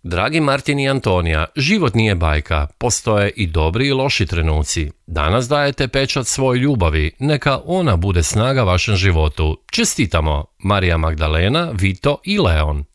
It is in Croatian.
Dragi Martin i Antonija, život nije bajka, postoje i dobri i loši trenuci. Danas dajete pečat svoj ljubavi, neka ona bude snaga vašem životu. Čestitamo! Marija Magdalena, Vito i Leon.